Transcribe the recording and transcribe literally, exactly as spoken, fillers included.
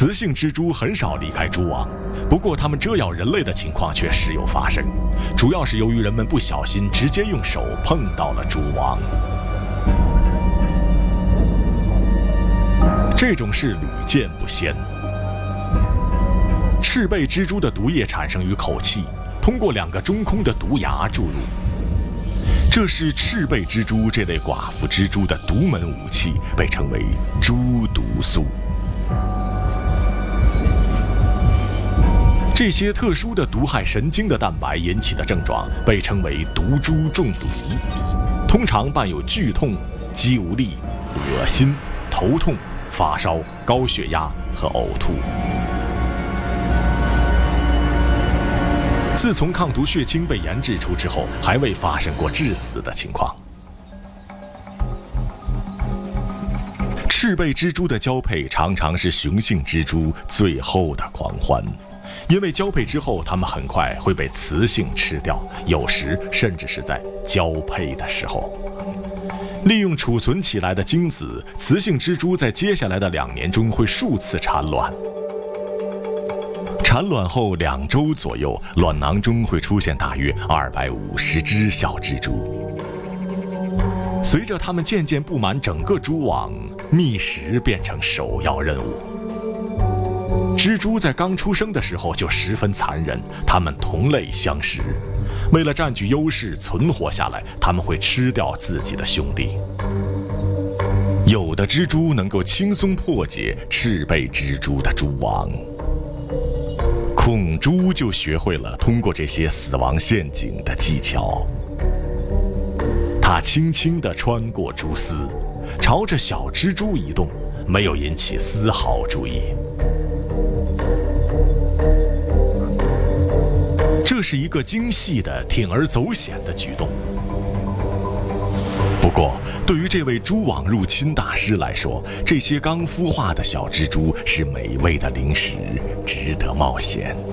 雌性蜘蛛很少离开蛛网，不过它们蛰咬人类的情况却时有发生，主要是由于人们不小心直接用手碰到了蛛网。这种事屡见不鲜。赤背蜘蛛的毒液产生于口气，通过两个中空的毒牙注入。这是赤背蜘蛛这类寡妇蜘蛛的独门武器，被称为蛛毒素。这些特殊的毒害神经的蛋白引起的症状被称为毒株中毒，通常伴有剧痛、肌无力、恶心、头痛、发烧、高血压和呕吐。自从抗毒血清被研制出之后，还未发生过致死的情况。赤背蜘蛛的交配常常是雄性蜘蛛最后的狂欢，因为交配之后，它们很快会被雌性吃掉，有时甚至是在交配的时候。利用储存起来的精子，雌性蜘蛛在接下来的两年中会数次产卵。产卵后两周左右，卵囊中会出现大约二百五十只小蜘蛛。随着它们渐渐布满整个蛛网，觅食变成首要任务。蜘蛛在刚出生的时候就十分残忍，它们同类相食，为了占据优势存活下来，它们会吃掉自己的兄弟。有的蜘蛛能够轻松破解赤背蜘蛛的蛛网，孔蛛就学会了通过这些死亡陷阱的技巧。它轻轻地穿过蛛丝，朝着小蜘蛛移动，没有引起丝毫注意。这是一个精细的铤而走险的举动。不过，对于这位蛛网入侵大师来说，这些刚孵化的小蜘蛛是美味的零食，值得冒险。